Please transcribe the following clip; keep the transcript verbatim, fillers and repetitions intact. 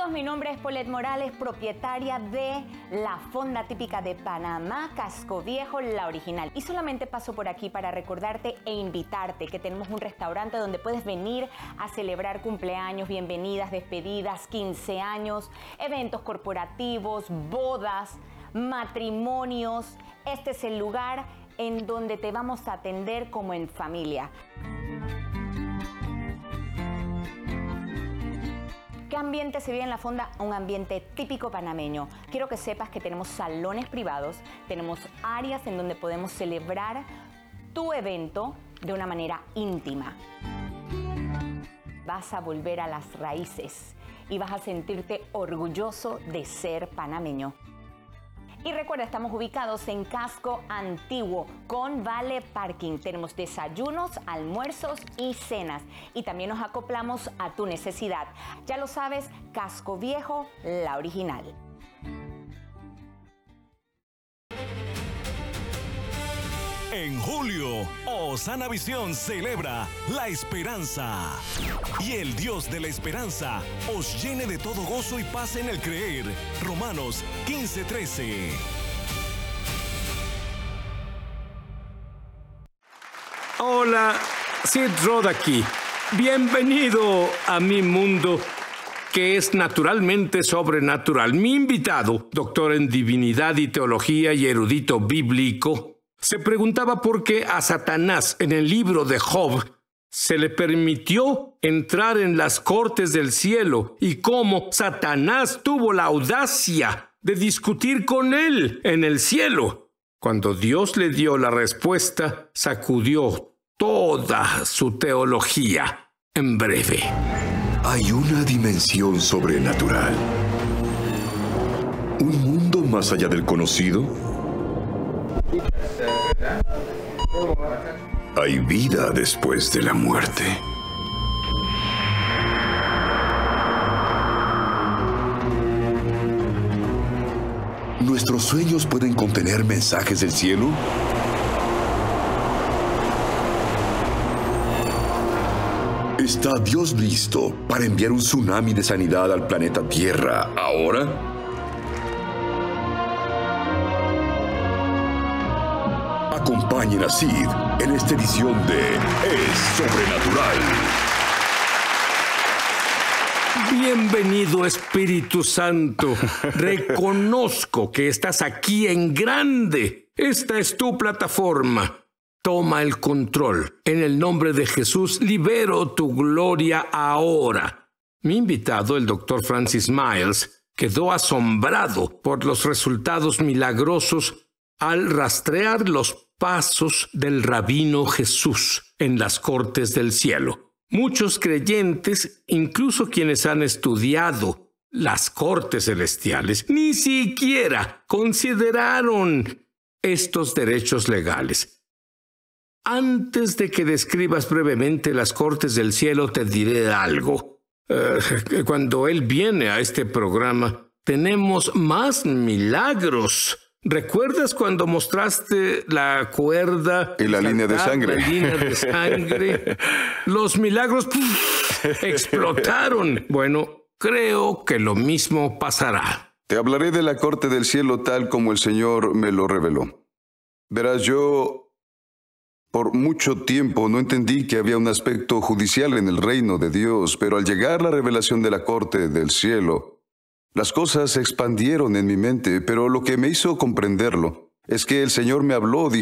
todos, mi nombre es Paulette Morales, propietaria de la fonda típica de Panamá, Casco Viejo, la original. Y solamente paso por aquí para recordarte e invitarte que tenemos un restaurante donde puedes venir a celebrar cumpleaños, bienvenidas, despedidas, quince años, eventos corporativos, bodas, matrimonios. Este es el lugar en donde te vamos a atender como en familia. ¿Qué ambiente se vive en la fonda? Un ambiente típico panameño. Quiero que sepas que tenemos salones privados, tenemos áreas en donde podemos celebrar tu evento de una manera íntima. Vas a volver a las raíces y vas a sentirte orgulloso de ser panameño. Y recuerda, estamos ubicados en Casco Antiguo con Vale Parking. Tenemos desayunos, almuerzos y cenas. Y también nos acoplamos a tu necesidad. Ya lo sabes, Casco Viejo, la original. En julio, Osana Visión celebra la esperanza. Y el Dios de la esperanza os llene de todo gozo y paz en el creer. Romanos quince trece. Hola, Sid Roth aquí. Bienvenido a mi mundo, que es naturalmente sobrenatural. Mi invitado, doctor en divinidad y teología y erudito bíblico, se preguntaba por qué a Satanás en el libro de Job se le permitió entrar en las cortes del cielo y cómo Satanás tuvo la audacia de discutir con él en el cielo. Cuando Dios le dio la respuesta, sacudió toda su teología en breve. Hay una dimensión sobrenatural. ¿Un mundo más allá del conocido? Hay vida después de la muerte. ¿Nuestros sueños pueden contener mensajes del cielo? ¿Está Dios listo para enviar un tsunami de sanidad al planeta Tierra ahora? Acompañen a Sid en esta edición de Es Sobrenatural. Bienvenido, Espíritu Santo. Reconozco que estás aquí en grande. Esta es tu plataforma. Toma el control. En el nombre de Jesús, libero tu gloria ahora. Mi invitado, el doctor Francis Myles, quedó asombrado por los resultados milagrosos al rastrear los pasos del rabino Jesús en las cortes del cielo. Muchos creyentes, incluso quienes han estudiado las cortes celestiales, ni siquiera consideraron estos derechos legales. Antes de que describas brevemente las cortes del cielo, te diré algo. Uh, cuando él viene a este programa, tenemos más milagros. ¿Recuerdas cuando mostraste la cuerda? Y la línea de sangre. La línea de sangre. Los milagros ¡puf! Explotaron. Bueno, creo que lo mismo pasará. Te hablaré de la corte del cielo tal como el Señor me lo reveló. Verás, yo por mucho tiempo no entendí que había un aspecto judicial en el reino de Dios, pero al llegar la revelación de la corte del cielo, las cosas se expandieron en mi mente, pero lo que me hizo comprenderlo es que el Señor me habló